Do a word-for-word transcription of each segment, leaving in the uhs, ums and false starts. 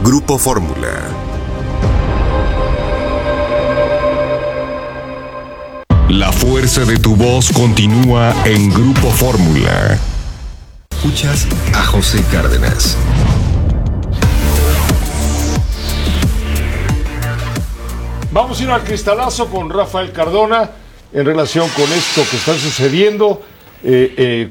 Grupo Fórmula. La fuerza de tu voz continúa en Grupo Fórmula. Escuchas a José Cárdenas. Vamos a ir al cristalazo con Rafael Cardona en relación con esto que está sucediendo. Eh, eh,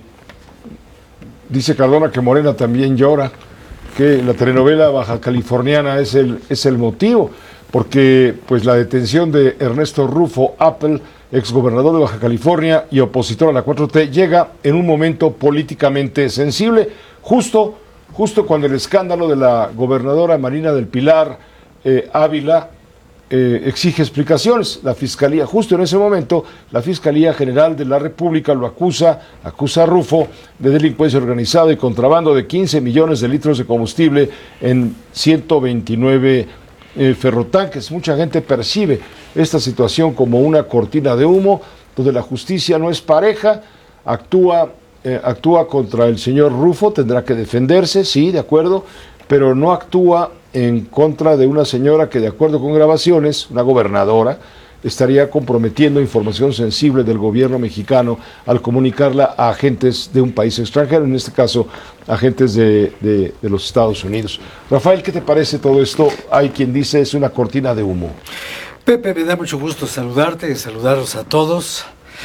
dice Cardona que Morena también llora, que la telenovela baja californiana es el, es el motivo, porque pues la detención de Ernesto Rufo Appel, exgobernador de Baja California y opositor a la cuatro T, llega en un momento políticamente sensible, justo, justo cuando el escándalo de la gobernadora Marina del Pilar eh, Ávila Eh, exige explicaciones. La Fiscalía, justo en ese momento, la Fiscalía General de la República lo acusa, acusa a Rufo de delincuencia organizada y contrabando de quince millones de litros de combustible en ciento veintinueve eh, ferrotanques. Mucha gente percibe esta situación como una cortina de humo, donde la justicia no es pareja, actúa, eh, actúa contra el señor Rufo, tendrá que defenderse, sí, de acuerdo, pero no actúa en contra de una señora que, de acuerdo con grabaciones, una gobernadora, estaría comprometiendo información sensible del gobierno mexicano al comunicarla a agentes de un país extranjero, en este caso, agentes de, de, de los Estados Unidos. Rafael, ¿qué te parece todo esto? Hay quien dice es una cortina de humo. Pepe, me da mucho gusto saludarte y saludarlos a todos.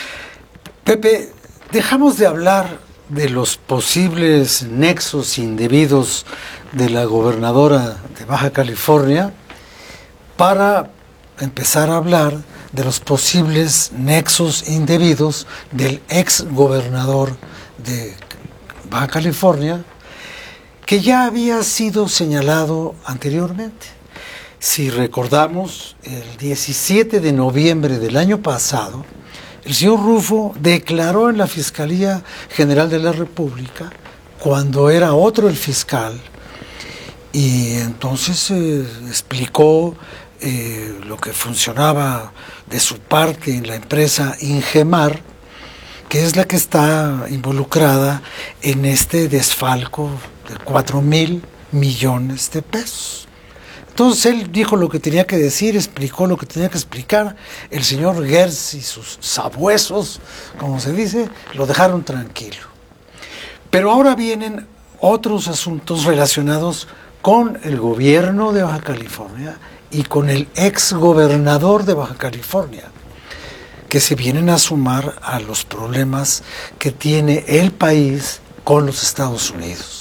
Pepe, dejamos de hablar de los posibles nexos indebidos de la gobernadora de Baja California para empezar a hablar de los posibles nexos indebidos del ex gobernador de Baja California, que ya había sido señalado anteriormente. Si recordamos, el diecisiete de noviembre del año pasado, el señor Rufo declaró en la Fiscalía General de la República, cuando era otro el fiscal, y entonces eh, explicó eh, lo que funcionaba de su parte en la empresa Ingemar, que es la que está involucrada en este desfalco de cuatro mil millones de pesos. Entonces él dijo lo que tenía que decir, explicó lo que tenía que explicar. El señor Gers y sus sabuesos, como se dice, lo dejaron tranquilo. Pero ahora vienen otros asuntos relacionados con el gobierno de Baja California y con el ex gobernador de Baja California, que se vienen a sumar a los problemas que tiene el país con los Estados Unidos.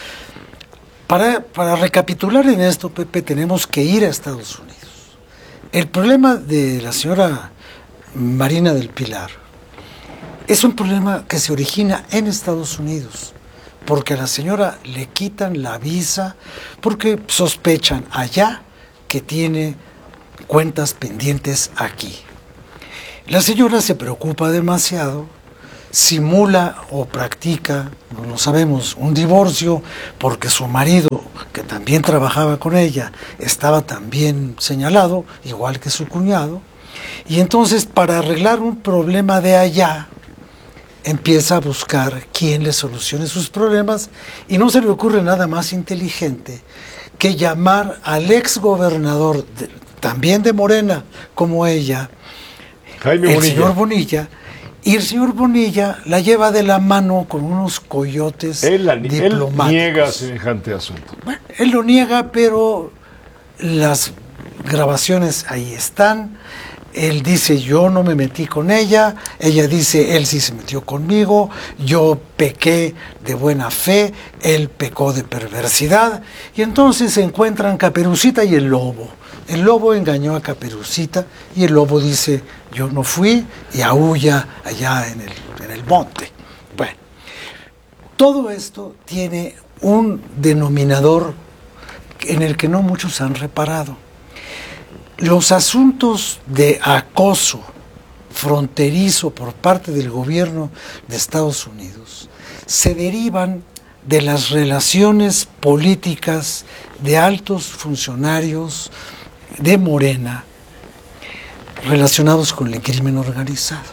Para, para recapitular en esto, Pepe, tenemos que ir a Estados Unidos. El problema de la señora Marina del Pilar es un problema que se origina en Estados Unidos, porque a la señora le quitan la visa porque sospechan allá que tiene cuentas pendientes aquí. La señora se preocupa demasiado, simula o practica, no lo sabemos, un divorcio porque su marido, que también trabajaba con ella, estaba también señalado, igual que su cuñado, y entonces para arreglar un problema de allá, empieza a buscar quién le solucione sus problemas, y no se le ocurre nada más inteligente que llamar al ex gobernador, de, también de Morena, como ella, Jaime el Bonilla. señor Bonilla, y el señor Bonilla la lleva de la mano con unos coyotes Él, la, diplomáticos. él niega semejante asunto. Bueno, él lo niega, pero las grabaciones ahí están. Él dice, yo no me metí con ella. Ella dice, él sí se metió conmigo. Yo pequé de buena fe. Él pecó de perversidad. Y entonces se encuentran Caperucita y el lobo. El lobo engañó a Caperucita y el lobo dice, yo no fui, y aúlla allá en el, en el monte. Bueno, todo esto tiene un denominador en el que no muchos han reparado. Los asuntos de acoso fronterizo por parte del gobierno de Estados Unidos se derivan de las relaciones políticas de altos funcionarios de Morena relacionados con el crimen organizado.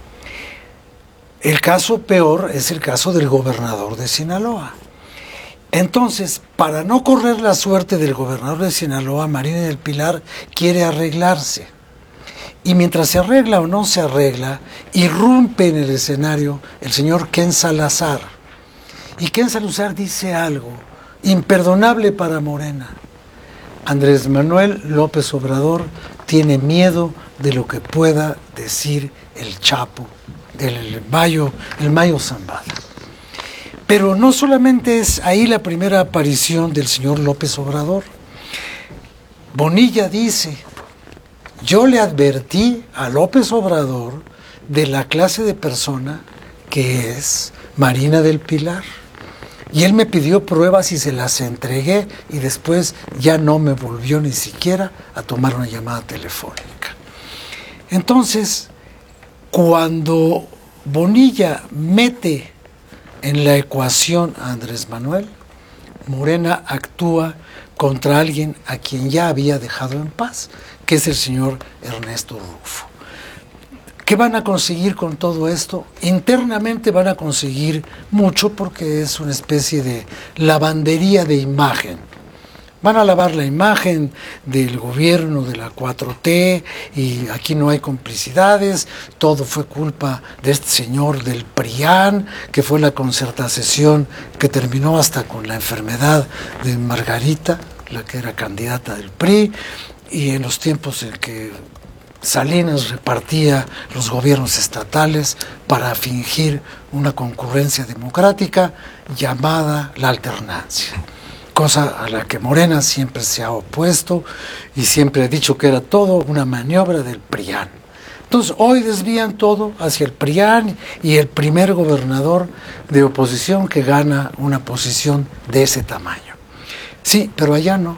El caso peor es el caso del gobernador de Sinaloa. Entonces, para no correr la suerte del gobernador de Sinaloa, Marina del Pilar quiere arreglarse. Y mientras se arregla o no se arregla, irrumpe en el escenario el señor Ken Salazar. Y Ken Salazar dice algo imperdonable para Morena. Andrés Manuel López Obrador tiene miedo de lo que pueda decir el Chapo, del Mayo, el Mayo Zambada. Pero no solamente es ahí la primera aparición del señor López Obrador. Bonilla dice, yo le advertí a López Obrador de la clase de persona que es Marina del Pilar. Y él me pidió pruebas y se las entregué y después ya no me volvió ni siquiera a tomar una llamada telefónica. Entonces, cuando Bonilla mete en la ecuación a Andrés Manuel, Morena actúa contra alguien a quien ya había dejado en paz, que es el señor Ernesto Rufo. ¿Qué van a conseguir con todo esto? Internamente van a conseguir mucho porque es una especie de lavandería de imagen. Van a lavar la imagen del gobierno de la cuatro T y aquí no hay complicidades, todo fue culpa de este señor del PRIAN, que fue la concertación que terminó hasta con la enfermedad de Margarita, la que era candidata del P R I, y en los tiempos en que Salinas repartía los gobiernos estatales para fingir una concurrencia democrática llamada la alternancia. Cosa a la que Morena siempre se ha opuesto y siempre ha dicho que era todo una maniobra del PRIAN. Entonces hoy desvían todo hacia el PRIAN y el primer gobernador de oposición que gana una posición de ese tamaño. Sí, pero allá no.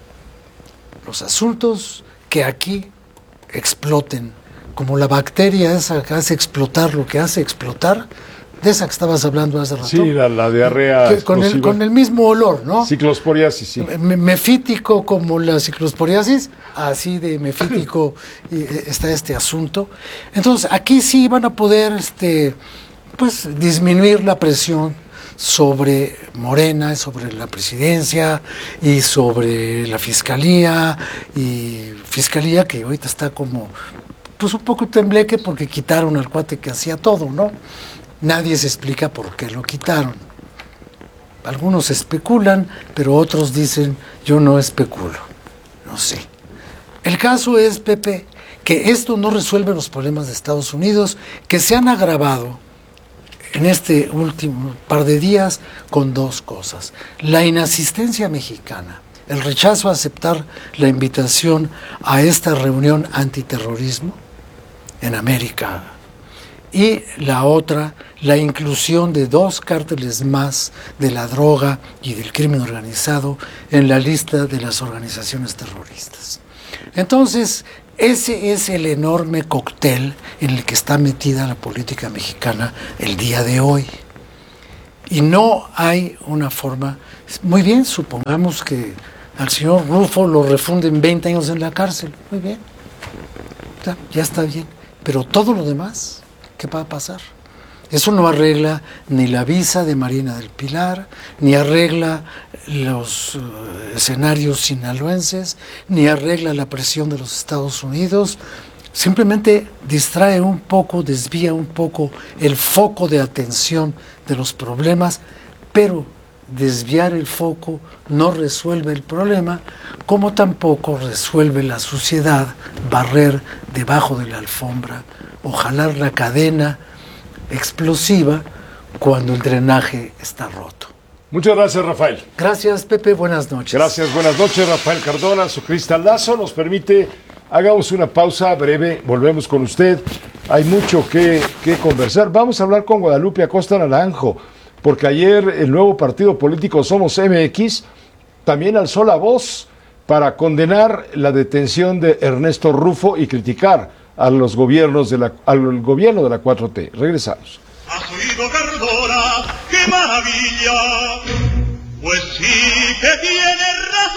Los asuntos que aquí exploten, como la bacteria esa que hace explotar lo que hace explotar, de esa que estabas hablando hace rato. Sí, la, la diarrea que, con, el, con el mismo olor, ¿no? Ciclosporiasis, sí. Me, mefítico como la ciclosporiasis, así de mefítico está este asunto. Entonces, aquí sí van a poder este, pues, disminuir la presión sobre Morena, sobre la presidencia y sobre la fiscalía, y fiscalía que ahorita está como, pues un poco tembleque porque quitaron al cuate que hacía todo, ¿no? Nadie se explica por qué lo quitaron. Algunos especulan, pero otros dicen, yo no especulo. No sé. El caso es, Pepe, que esto no resuelve los problemas de Estados Unidos, que se han agravado en este último par de días con dos cosas. La inasistencia mexicana, el rechazo a aceptar la invitación a esta reunión antiterrorismo en América. Y la otra, la inclusión de dos cárteles más de la droga y del crimen organizado en la lista de las organizaciones terroristas. Entonces, ese es el enorme cóctel en el que está metida la política mexicana el día de hoy. Y no hay una forma... Muy bien, supongamos que al señor Rufo lo refunden veinte años en la cárcel. Muy bien, ya, ya está bien. Pero todo lo demás, ¿qué va a pasar? Eso no arregla ni la visa de Marina del Pilar, ni arregla los uh, escenarios sinaloenses, ni arregla la presión de los Estados Unidos. Simplemente distrae un poco, desvía un poco el foco de atención de los problemas, pero desviar el foco no resuelve el problema, como tampoco resuelve la suciedad, barrer debajo de la alfombra o jalar la cadena explosiva cuando el drenaje está roto. Muchas gracias, Rafael. Gracias, Pepe. Buenas noches. Gracias, buenas noches, Rafael Cardona. Su cristalazo nos permite, hagamos una pausa breve, volvemos con usted. Hay mucho que, que conversar. Vamos a hablar con Guadalupe Acosta Naranjo, porque ayer el nuevo partido político Somos M X también alzó la voz para condenar la detención de Ernesto Rufo y criticar a los gobiernos de la, al gobierno de la cuatro T. Regresamos. ¿Has oído, Cardona? ¡Qué maravilla! Pues sí que tienes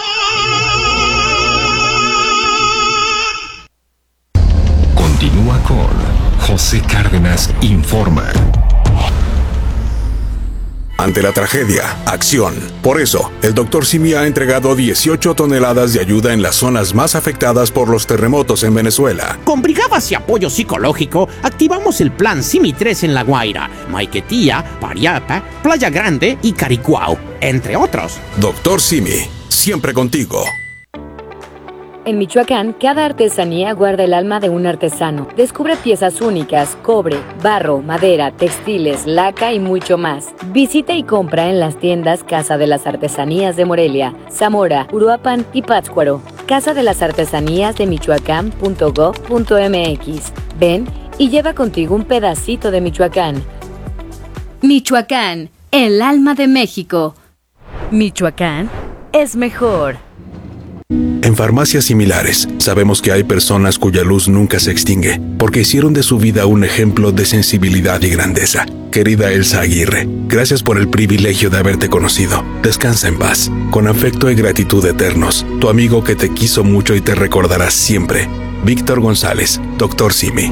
razón. Continúa con José Cárdenas Informa. Ante la tragedia, acción. Por eso, el doctor Simi ha entregado dieciocho toneladas de ayuda en las zonas más afectadas por los terremotos en Venezuela. Con brigadas y apoyo psicológico, activamos el plan Simi tres en La Guaira, Maiquetía, Pariapa, Playa Grande y Caricuao, entre otros. Doctor Simi, siempre contigo. En Michoacán, cada artesanía guarda el alma de un artesano. Descubre piezas únicas, cobre, barro, madera, textiles, laca y mucho más. Visita y compra en las tiendas Casa de las Artesanías de Morelia, Zamora, Uruapan y Pátzcuaro. Casa de las Artesanías de Michoacán punto gob punto m x. Ven y lleva contigo un pedacito de Michoacán. Michoacán, el alma de México. Michoacán es mejor. En farmacias similares, sabemos que hay personas cuya luz nunca se extingue, porque hicieron de su vida un ejemplo de sensibilidad y grandeza. Querida Elsa Aguirre, gracias por el privilegio de haberte conocido. Descansa en paz. Con afecto y gratitud eternos, tu amigo que te quiso mucho y te recordará siempre. Víctor González, doctor Simi.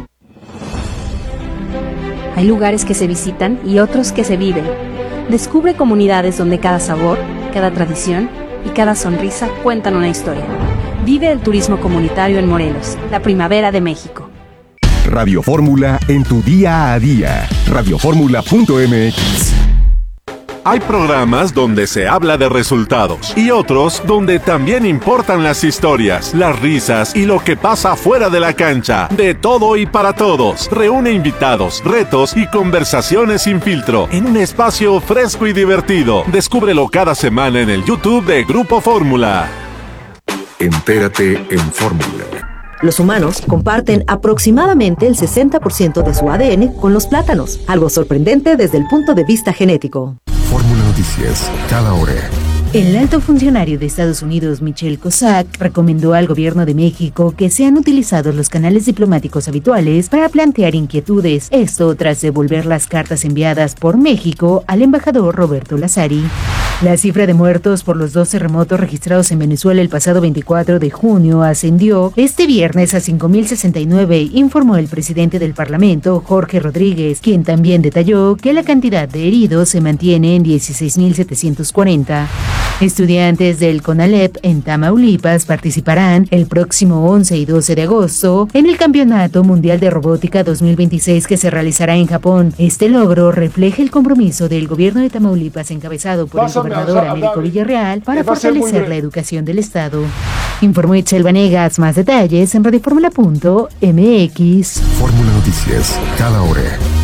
Hay lugares que se visitan y otros que se viven. Descubre comunidades donde cada sabor, cada tradición y cada sonrisa cuentan una historia. Vive el turismo comunitario en Morelos, la primavera de México. Radio Fórmula en tu día a día. radio fórmula punto m x. Hay programas donde se habla de resultados y otros donde también importan las historias, las risas y lo que pasa fuera de la cancha. De todo y para todos. Reúne invitados, retos y conversaciones sin filtro en un espacio fresco y divertido. Descúbrelo cada semana en el YouTube de Grupo Fórmula. Entérate en Fórmula. Los humanos comparten aproximadamente el sesenta por ciento de su A D N con los plátanos, algo sorprendente desde el punto de vista genético. Fórmula Noticias, cada hora. El alto funcionario de Estados Unidos, Michel Cossack, recomendó al gobierno de México que sean utilizados los canales diplomáticos habituales para plantear inquietudes. Esto tras devolver las cartas enviadas por México al embajador Roberto Lazari. La cifra de muertos por los dos terremotos registrados en Venezuela el pasado veinticuatro de junio ascendió este viernes a cinco mil sesenta y nueve, informó el presidente del Parlamento, Jorge Rodríguez, quien también detalló que la cantidad de heridos se mantiene en dieciséis mil setecientos cuarenta. Estudiantes del CONALEP en Tamaulipas participarán el próximo once y doce de agosto en el Campeonato Mundial de Robótica dos mil veintiséis que se realizará en Japón. Este logro refleja el compromiso del gobierno de Tamaulipas encabezado por Pásame, el gobernador o sea, Américo David, Villarreal para va a ser muy fortalecer breve. la educación del Estado. Informó Itzel Vanegas. Más detalles en radio fórmula punto m x. Fórmula Noticias, cada hora.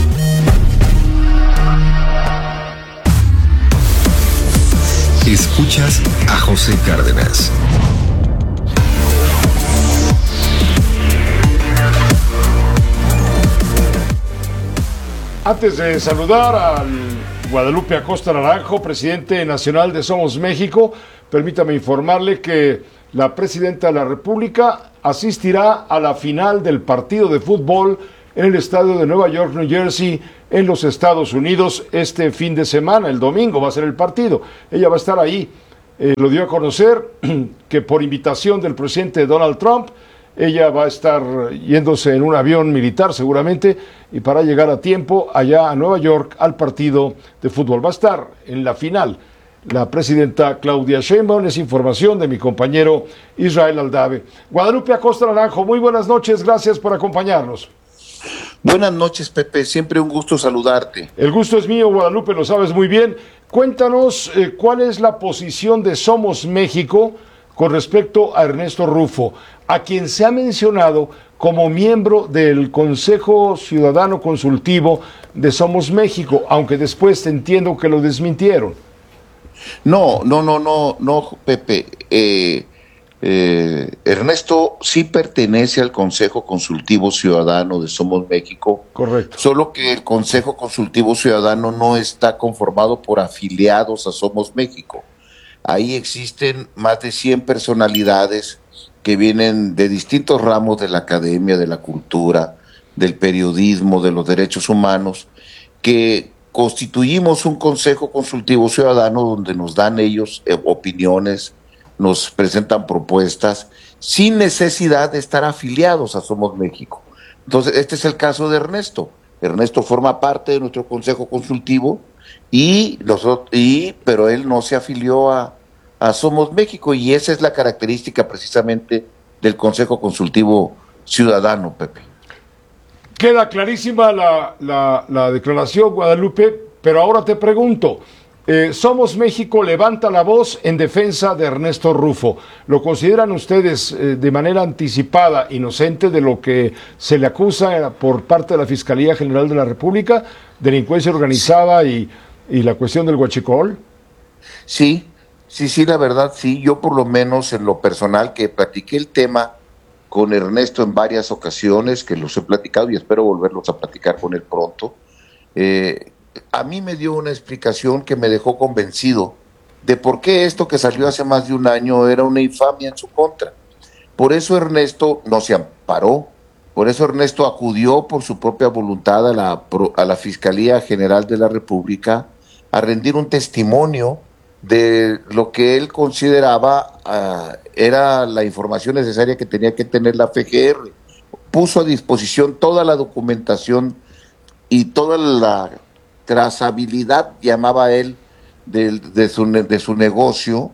Escuchas a José Cárdenas. Antes de saludar al Guadalupe Acosta Naranjo, presidente nacional de Somos México, permítame informarle que la presidenta de la República asistirá a la final del partido de fútbol en el estadio de Nueva York, New Jersey, en los Estados Unidos, este fin de semana. El domingo va a ser el partido. Ella va a estar ahí. Eh, lo dio a conocer que por invitación del presidente Donald Trump, ella va a estar yéndose en un avión militar seguramente y para llegar a tiempo allá a Nueva York al partido de fútbol. Va a estar en la final la presidenta Claudia Sheinbaum. Es información de mi compañero Israel Aldave. Guadalupe Acosta Naranjo, muy buenas noches, gracias por acompañarnos. Buenas noches, Pepe, siempre un gusto saludarte. El gusto es mío, Guadalupe, lo sabes muy bien. Cuéntanos eh, cuál es la posición de Somos México con respecto a Ernesto Rufo, a quien se ha mencionado como miembro del Consejo Ciudadano Consultivo de Somos México, aunque después entiendo que lo desmintieron. No, no, no, no, no, Pepe. Eh, eh, Ernesto sí pertenece al Consejo Consultivo Ciudadano de Somos México. Correcto. Solo que el Consejo Consultivo Ciudadano no está conformado por afiliados a Somos México. Ahí existen más de cien personalidades que vienen de distintos ramos de la academia, de la cultura, del periodismo, de los derechos humanos, que constituimos un Consejo Consultivo Ciudadano donde nos dan ellos eh, opiniones, nos presentan propuestas, sin necesidad de estar afiliados a Somos México. Entonces, este es el caso de Ernesto. Ernesto forma parte de nuestro Consejo Consultivo y nosotros, y, pero él no se afilió a, a Somos México, y esa es la característica precisamente del Consejo Consultivo Ciudadano, Pepe. Queda clarísima la, la, la declaración, Guadalupe, pero ahora te pregunto, eh, Somos México levanta la voz en defensa de Ernesto Rufo. ¿Lo consideran ustedes eh, de manera anticipada, inocente de lo que se le acusa por parte de la Fiscalía General de la República, delincuencia organizada y, y la cuestión del huachicol? Sí, sí, sí, la verdad, sí. Yo por lo menos en lo personal que platiqué el tema con Ernesto en varias ocasiones, que los he platicado y espero volverlos a platicar con él pronto, eh, a mí me dio una explicación que me dejó convencido de por qué esto que salió hace más de un año era una infamia en su contra. Por eso Ernesto no se amparó, por eso Ernesto acudió por su propia voluntad a la, a la Fiscalía General de la República a rendir un testimonio de lo que él consideraba uh, era la información necesaria que tenía que tener la F G R. Puso a disposición toda la documentación y toda la trazabilidad, llamaba él, de, de, su, de su negocio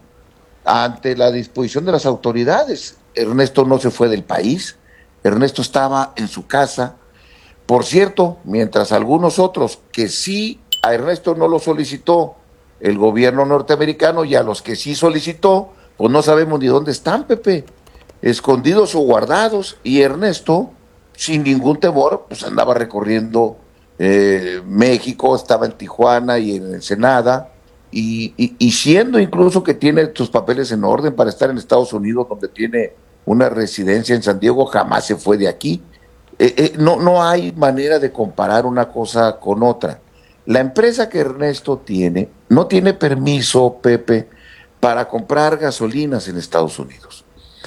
ante la disposición de las autoridades. Ernesto no se fue del país, Ernesto estaba en su casa. Por cierto, mientras algunos otros que sí a Ernesto no lo solicitó el gobierno norteamericano, y a los que sí solicitó, pues no sabemos ni dónde están, Pepe, escondidos o guardados, y Ernesto, sin ningún temor, pues andaba recorriendo eh, México, estaba en Tijuana y en Ensenada, y, y, y siendo incluso que tiene sus papeles en orden para estar en Estados Unidos, donde tiene una residencia en San Diego, jamás se fue de aquí. Eh, eh, no, no hay manera de comparar una cosa con otra. La empresa que Ernesto tiene no tiene permiso, Pepe, para comprar gasolinas en Estados Unidos.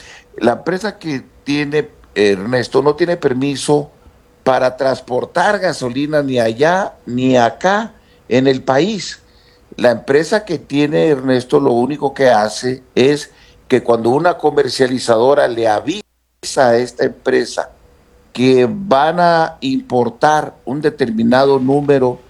La empresa que tiene Ernesto no tiene permiso para transportar gasolina ni allá ni acá en el país. La empresa que tiene Ernesto lo único que hace es que cuando una comercializadora le avisa a esta empresa que van a importar un determinado número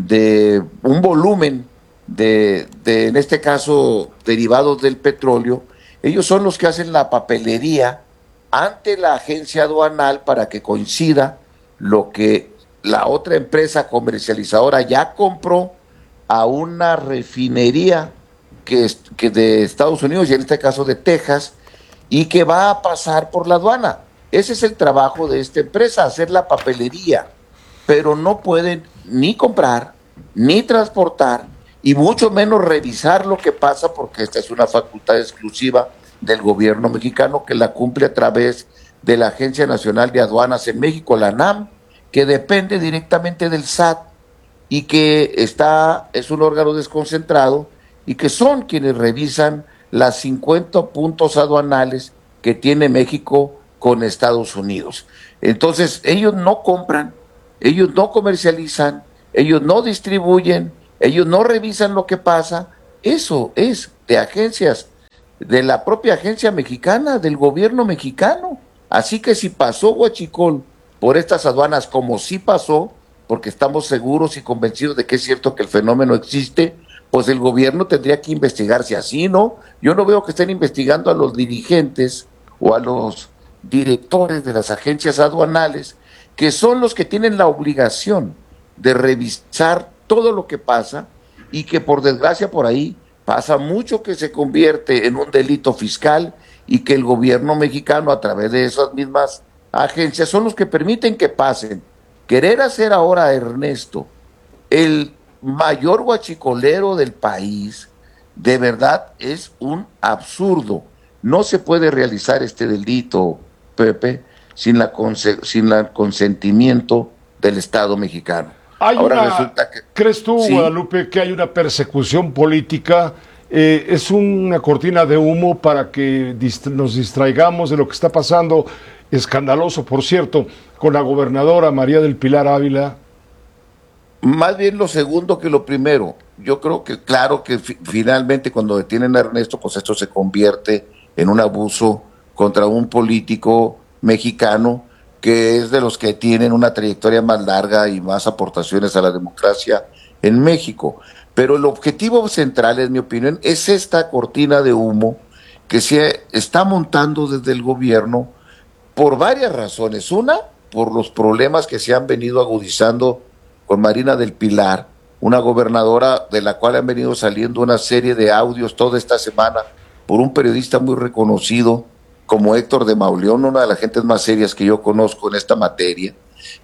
de un volumen de, de, en este caso, derivados del petróleo, ellos son los que hacen la papelería ante la agencia aduanal para que coincida lo que la otra empresa comercializadora ya compró a una refinería que, que de Estados Unidos, y en este caso de Texas, y que va a pasar por la aduana. Ese es el trabajo de esta empresa, hacer la papelería, pero no pueden ni comprar, ni transportar, y mucho menos revisar lo que pasa, porque esta es una facultad exclusiva del gobierno mexicano que la cumple a través de la Agencia Nacional de Aduanas en México, la ANAM, que depende directamente del S A T y que está, es un órgano desconcentrado y que son quienes revisan las cincuenta puntos aduanales que tiene México con Estados Unidos. Entonces, ellos no compran, ellos no comercializan, ellos no distribuyen, ellos no revisan lo que pasa. Eso es de agencias, de la propia agencia mexicana, del gobierno mexicano. Así que si pasó huachicol por estas aduanas, como sí pasó, porque estamos seguros y convencidos de que es cierto que el fenómeno existe, pues el gobierno tendría que investigar si así, ¿no? Yo no veo que estén investigando a los dirigentes o a los directores de las agencias aduanales, que son los que tienen la obligación de revisar todo lo que pasa, y que por desgracia por ahí pasa mucho que se convierte en un delito fiscal, y que el gobierno mexicano a través de esas mismas agencias son los que permiten que pasen. Querer hacer ahora a Ernesto el mayor huachicolero del país, de verdad es un absurdo. No se puede realizar este delito, Pepe, sin la sin el consentimiento del Estado mexicano. Hay Ahora una, resulta que, ¿crees tú, ¿sí? Guadalupe, que hay una persecución política? Eh, ¿Es una cortina de humo para que dist- nos distraigamos de lo que está pasando, escandaloso, por cierto, con la gobernadora María del Pilar Ávila? Más bien lo segundo que lo primero. Yo creo que, claro que fi- finalmente cuando detienen a Ernesto, pues esto se convierte en un abuso contra un político mexicano que es de los que tienen una trayectoria más larga y más aportaciones a la democracia en México. Pero el objetivo central, en mi opinión, es esta cortina de humo que se está montando desde el gobierno por varias razones. Una, por los problemas que se han venido agudizando con Marina del Pilar, una gobernadora de la cual han venido saliendo una serie de audios toda esta semana por un periodista muy reconocido como Héctor de Mauleón, una de las gentes más serias que yo conozco en esta materia,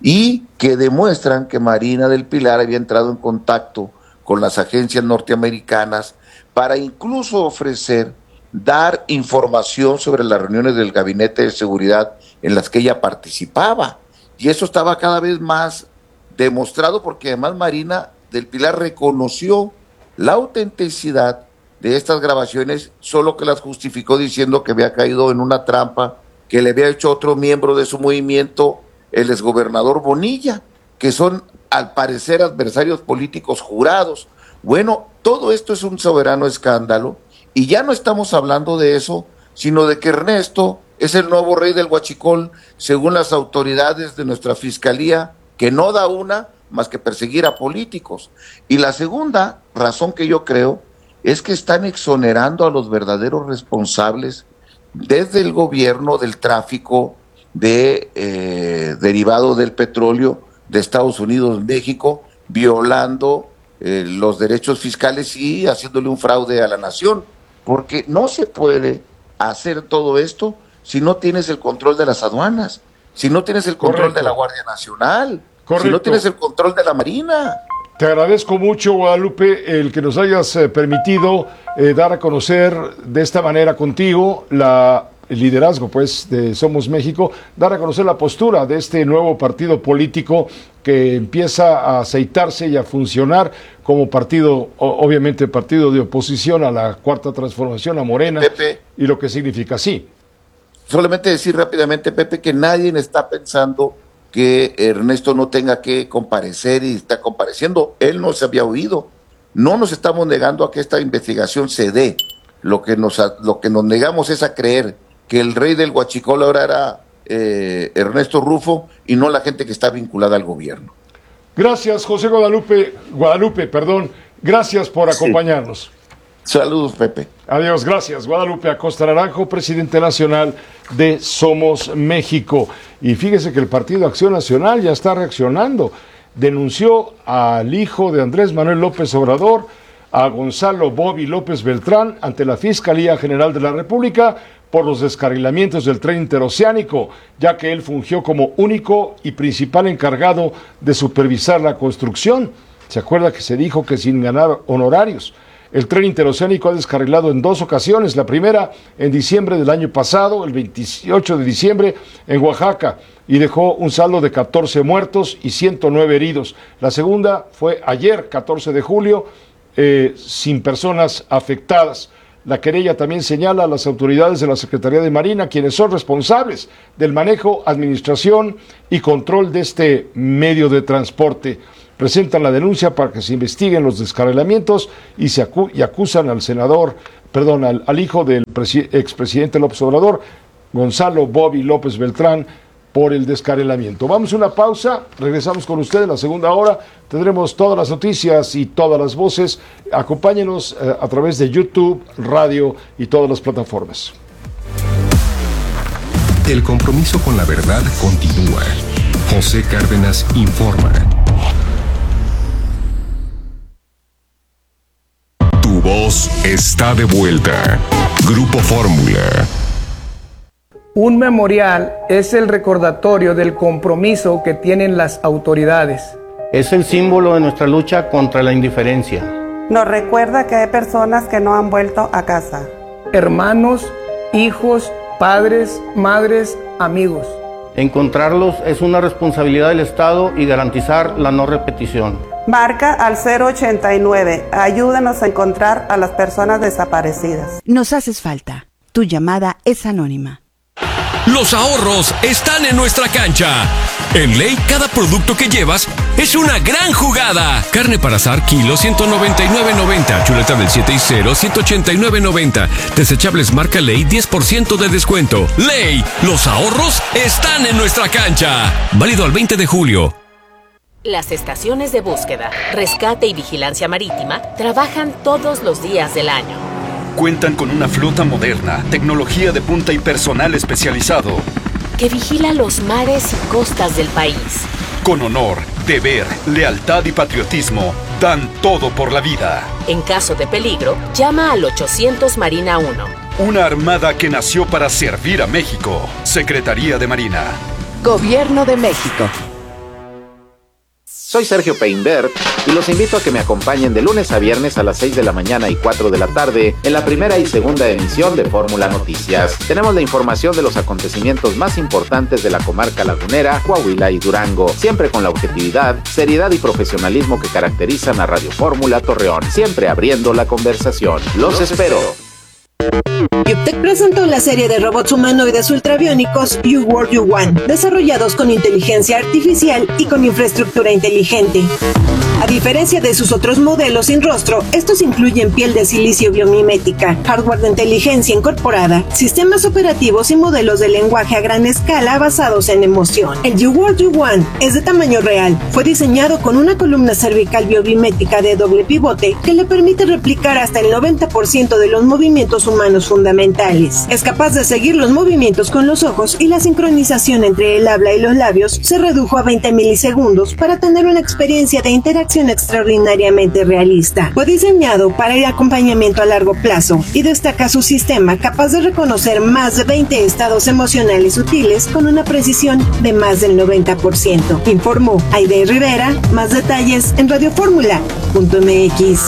y que demuestran que Marina del Pilar había entrado en contacto con las agencias norteamericanas para incluso ofrecer dar información sobre las reuniones del Gabinete de Seguridad en las que ella participaba. Y eso estaba cada vez más demostrado porque además Marina del Pilar reconoció la autenticidad de estas grabaciones, solo que las justificó diciendo que había caído en una trampa que le había hecho otro miembro de su movimiento, el exgobernador Bonilla, que son al parecer adversarios políticos jurados. Bueno, todo esto es un soberano escándalo y ya no estamos hablando de eso, sino de que Ernesto es el nuevo rey del huachicol, según las autoridades de nuestra fiscalía, que no da una más que perseguir a políticos. Y la segunda razón que yo creo es que están exonerando a los verdaderos responsables desde el gobierno del tráfico de eh, derivado del petróleo de Estados Unidos, México, violando eh, los derechos fiscales y haciéndole un fraude a la nación, porque no se puede hacer todo esto si no tienes el control de las aduanas, si no tienes el control Correcto. de la Guardia Nacional, Correcto. si no tienes el control de la Marina. Te agradezco mucho, Guadalupe, el que nos hayas eh, permitido eh, dar a conocer de esta manera contigo la, el liderazgo pues, de Somos México, dar a conocer la postura de este nuevo partido político que empieza a aceitarse y a funcionar como partido, obviamente partido de oposición a la Cuarta Transformación, a Morena, Pepe, y lo que significa así. Solamente decir rápidamente, Pepe, que nadie está pensando que Ernesto no tenga que comparecer y está compareciendo. Él no se había oído. No nos estamos negando a que esta investigación se dé. Lo que nos, lo que nos negamos es a creer que el rey del huachicol ahora era eh, Ernesto Rufo y no la gente que está vinculada al gobierno. Gracias, José Guadalupe, Guadalupe, perdón. Gracias por acompañarnos. Sí. Saludos, Pepe. Adiós, gracias. Guadalupe Acosta Naranjo, presidente nacional de Somos México. Y fíjese que el Partido Acción Nacional ya está reaccionando. Denunció al hijo de Andrés Manuel López Obrador, a Gonzalo Bobby López Beltrán, ante la Fiscalía General de la República por los descarrilamientos del tren interoceánico, ya que él fungió como único y principal encargado de supervisar la construcción. ¿Se acuerda que se dijo que sin ganar honorarios? El tren interoceánico ha descarrilado en dos ocasiones, la primera en diciembre del año pasado, el veintiocho de diciembre, en Oaxaca, y dejó un saldo de catorce muertos y ciento nueve heridos. La segunda fue ayer, catorce de julio, eh, sin personas afectadas. La querella también señala a las autoridades de la Secretaría de Marina, quienes son responsables del manejo, administración y control de este medio de transporte. Presentan la denuncia para que se investiguen los descarrilamientos y se acu y acusan al senador, perdón, al, al hijo del expresidente López Obrador, Gonzalo Bobby López Beltrán, por el descarrilamiento. Vamos a una pausa, regresamos con ustedes en la segunda hora, tendremos todas las noticias y todas las voces. Acompáñenos eh, a través de YouTube, radio y todas las plataformas. El compromiso con la verdad continúa. José Cárdenas informa. Tu voz está de vuelta. Grupo Fórmula. Un memorial es el recordatorio del compromiso que tienen las autoridades. Es el símbolo de nuestra lucha contra la indiferencia. Nos recuerda que hay personas que no han vuelto a casa. Hermanos, hijos, padres, madres, amigos. Encontrarlos es una responsabilidad del Estado y garantizar la no repetición. Marca al cero ochenta y nueve. Ayúdanos a encontrar a las personas desaparecidas. Nos haces falta. Tu llamada es anónima. Los ahorros están en nuestra cancha. En Ley, cada producto que llevas es una gran jugada. Carne para asar, kilo, ciento noventa y nueve noventa. Chuleta del siete y cero, ciento ochenta y nueve noventa. Desechables marca Ley, diez por ciento de descuento. Ley, los ahorros están en nuestra cancha. Válido al veinte de julio. Las estaciones de búsqueda, rescate y vigilancia marítima trabajan todos los días del año. Cuentan con una flota moderna, tecnología de punta y personal especializado, que vigila los mares y costas del país. Con honor, deber, lealtad y patriotismo, dan todo por la vida. En caso de peligro, llama al ochocientos Marina uno. Una armada que nació para servir a México. Secretaría de Marina. Gobierno de México. Soy Sergio Peinbert y los invito a que me acompañen de lunes a viernes a las seis de la mañana y cuatro de la tarde en la primera y segunda emisión de Fórmula Noticias. Tenemos la información de los acontecimientos más importantes de la comarca lagunera, Coahuila y Durango, siempre con la objetividad, seriedad y profesionalismo que caracterizan a Radio Fórmula Torreón, siempre abriendo la conversación. Los, los espero. Yuptec presentó la serie de robots humanoides ultrabiónicos You World You Want, desarrollados con inteligencia artificial y con infraestructura inteligente. A diferencia de sus otros modelos sin rostro, estos incluyen piel de silicio biomimética, hardware de inteligencia incorporada, sistemas operativos y modelos de lenguaje a gran escala basados en emoción. El You World You Want es de tamaño real, fue diseñado con una columna cervical biomimética de doble pivote que le permite replicar hasta el noventa por ciento de los movimientos humanos fundamentales. Es capaz de seguir los movimientos con los ojos y la sincronización entre el habla y los labios se redujo a veinte milisegundos para tener una experiencia de interacción extraordinariamente realista. Fue diseñado para el acompañamiento a largo plazo y destaca su sistema capaz de reconocer más de veinte estados emocionales sutiles con una precisión de más del noventa por ciento. Informó Aide Rivera. Más detalles en radioformula punto m x.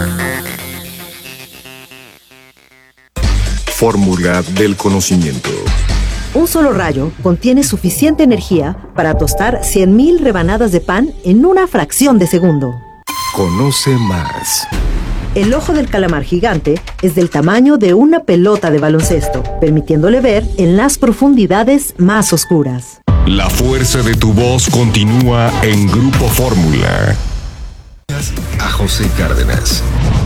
Fórmula del conocimiento. Un solo rayo contiene suficiente energía para tostar cien mil rebanadas de pan en una fracción de segundo. Conoce más. El ojo del calamar gigante es del tamaño de una pelota de baloncesto, permitiéndole ver en las profundidades más oscuras. La fuerza de tu voz continúa en Grupo Fórmula. A José Cárdenas.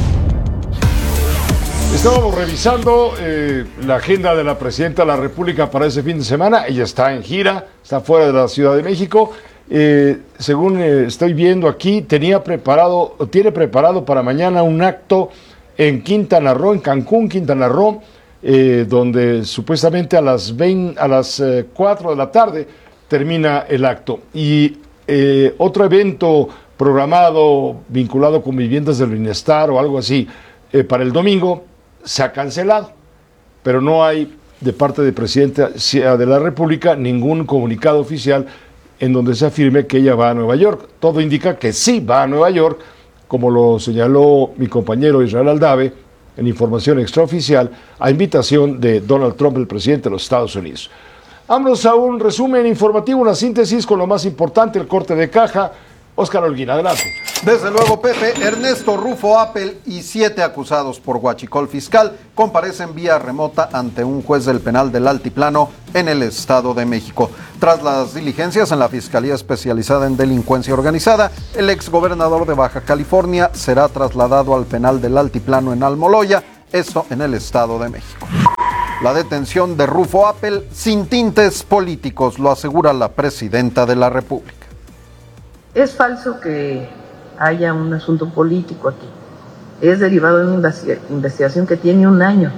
Estábamos revisando eh, la agenda de la Presidenta de la República para ese fin de semana. Ella está en gira, está fuera de la Ciudad de México. Eh, según eh, estoy viendo aquí, tenía preparado, tiene preparado para mañana un acto en Quintana Roo, en Cancún, Quintana Roo, eh, donde supuestamente a las, veinte, a las eh, cuatro de la tarde termina el acto. Y eh, otro evento programado vinculado con viviendas del bienestar o algo así eh, para el domingo se ha cancelado, pero no hay de parte del presidente de la República ningún comunicado oficial en donde se afirme que ella va a Nueva York. Todo indica que sí va a Nueva York, como lo señaló mi compañero Israel Aldave en información extraoficial, a invitación de Donald Trump, el presidente de los Estados Unidos. Vámonos a un resumen informativo, una síntesis con lo más importante, el corte de caja. Óscar Holguín, adelante. Desde luego, Pepe, Ernesto Rufo Appel y siete acusados por huachicol fiscal comparecen vía remota ante un juez del penal del Altiplano en el Estado de México. Tras las diligencias en la Fiscalía Especializada en Delincuencia Organizada, el exgobernador de Baja California será trasladado al penal del Altiplano en Almoloya, esto en el Estado de México. La detención de Rufo Appel sin tintes políticos, lo asegura la presidenta de la República. Es falso que haya un asunto político aquí. Es derivado de una investigación que tiene un año,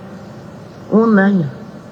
un año,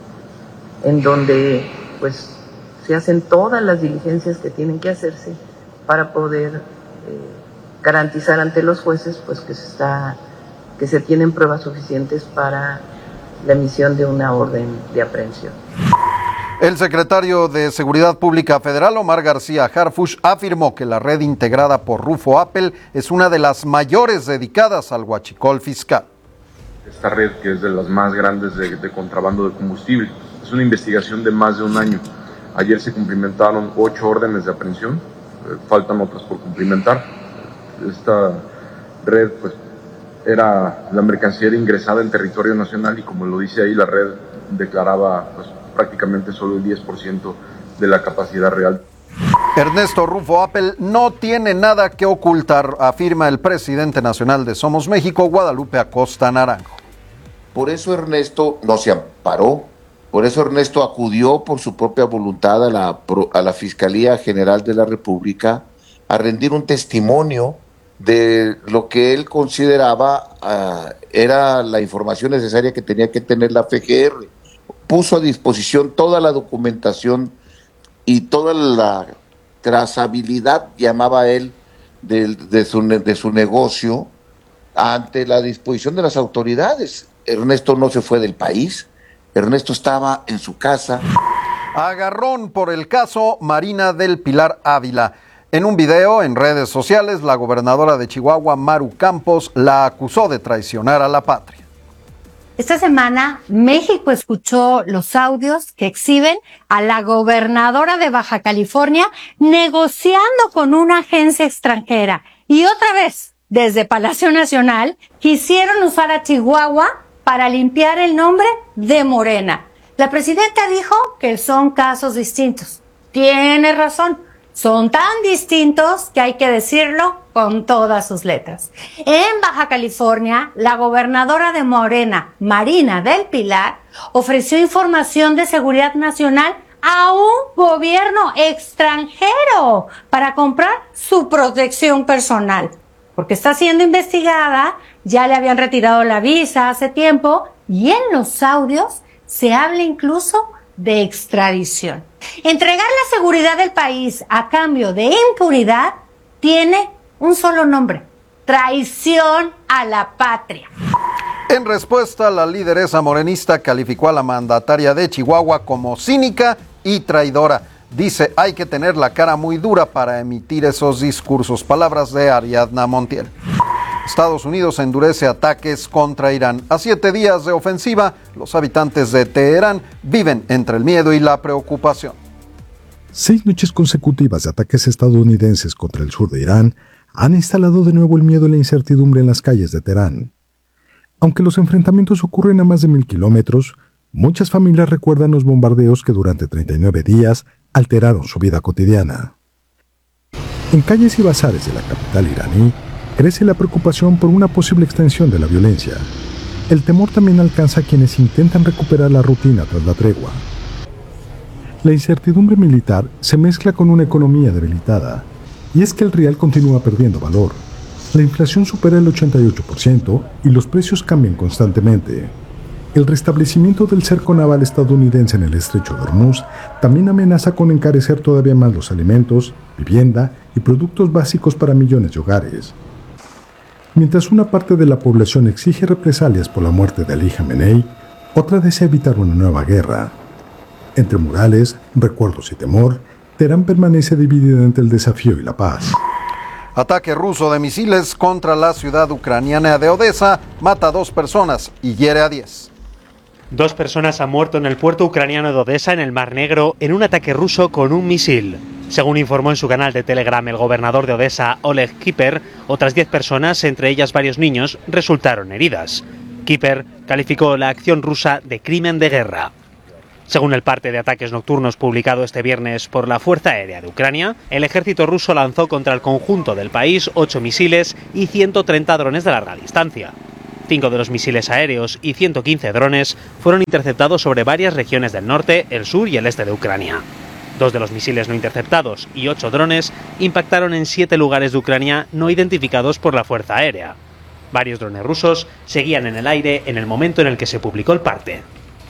en donde pues se hacen todas las diligencias que tienen que hacerse para poder eh, garantizar ante los jueces pues que se está, que se tienen pruebas suficientes para la emisión de una orden de aprehensión. El secretario de Seguridad Pública Federal, Omar García Harfuch, afirmó que la red integrada por Rufo Appel es una de las mayores dedicadas al huachicol fiscal. Esta red, que es de las más grandes de, de contrabando de combustible, es una investigación de más de un año. Ayer se cumplimentaron ocho órdenes de aprehensión, eh, faltan otras por cumplimentar. Esta red, pues, era la mercancía era ingresada en territorio nacional y, como lo dice ahí, la red declaraba, pues, prácticamente solo el diez por ciento de la capacidad real. Ernesto Rufo Appel no tiene nada que ocultar, afirma el presidente nacional de Somos México, Guadalupe Acosta Naranjo. Por eso Ernesto no se amparó, por eso Ernesto acudió por su propia voluntad a la, a la Fiscalía General de la República a rendir un testimonio de lo que él consideraba uh, era la información necesaria que tenía que tener la F G R. Puso a disposición toda la documentación y toda la trazabilidad, llamaba él, de, de, su, de su negocio ante la disposición de las autoridades. Ernesto no se fue del país, Ernesto estaba en su casa. Agarrón por el caso Marina del Pilar Ávila. En un video en redes sociales, la gobernadora de Chihuahua, Maru Campos, la acusó de traicionar a la patria. Esta semana, México escuchó los audios que exhiben a la gobernadora de Baja California negociando con una agencia extranjera. Y otra vez, desde Palacio Nacional, quisieron usar a Chihuahua para limpiar el nombre de Morena. La presidenta dijo que son casos distintos. Tiene razón. Son tan distintos que hay que decirlo con todas sus letras. En Baja California, la gobernadora de Morena, Marina del Pilar, ofreció información de seguridad nacional a un gobierno extranjero para comprar su protección personal. Porque está siendo investigada, ya le habían retirado la visa hace tiempo y en los audios se habla incluso de extradición. Entregar la seguridad del país a cambio de impunidad tiene un solo nombre: traición a la patria. En respuesta, la lideresa morenista calificó a la mandataria de Chihuahua como cínica y traidora. Dice, hay que tener la cara muy dura para emitir esos discursos. Palabras de Ariadna Montiel. Estados Unidos endurece ataques contra Irán. A siete días de ofensiva, los habitantes de Teherán viven entre el miedo y la preocupación. Seis noches consecutivas de ataques estadounidenses contra el sur de Irán han instalado de nuevo el miedo y la incertidumbre en las calles de Teherán. Aunque los enfrentamientos ocurren a más de mil kilómetros, muchas familias recuerdan los bombardeos que durante treinta y nueve días alteraron su vida cotidiana. En calles y bazares de la capital iraní, crece la preocupación por una posible extensión de la violencia. El temor también alcanza a quienes intentan recuperar la rutina tras la tregua. La incertidumbre militar se mezcla con una economía debilitada, y es que el rial continúa perdiendo valor. La inflación supera el ochenta y ocho por ciento y los precios cambian constantemente. El restablecimiento del cerco naval estadounidense en el estrecho de Hormuz también amenaza con encarecer todavía más los alimentos, vivienda y productos básicos para millones de hogares. Mientras una parte de la población exige represalias por la muerte de Ali Khamenei, otra desea evitar una nueva guerra. Entre murales, recuerdos y temor, Teherán permanece dividida entre el desafío y la paz. Ataque ruso de misiles contra la ciudad ucraniana de Odessa mata a dos personas y hiere a diez. Dos personas han muerto en el puerto ucraniano de Odessa, en el Mar Negro, en un ataque ruso con un misil. Según informó en su canal de Telegram el gobernador de Odessa, Oleg Kiper, otras diez personas, entre ellas varios niños, resultaron heridas. Kiper calificó la acción rusa de crimen de guerra. Según el parte de ataques nocturnos publicado este viernes por la Fuerza Aérea de Ucrania, el ejército ruso lanzó contra el conjunto del país ocho misiles y ciento treinta drones de larga distancia. Cinco de los misiles aéreos y ciento quince drones fueron interceptados sobre varias regiones del norte, el sur y el este de Ucrania. Dos de los misiles no interceptados y ocho drones impactaron en siete lugares de Ucrania no identificados por la Fuerza Aérea. Varios drones rusos seguían en el aire en el momento en el que se publicó el parte.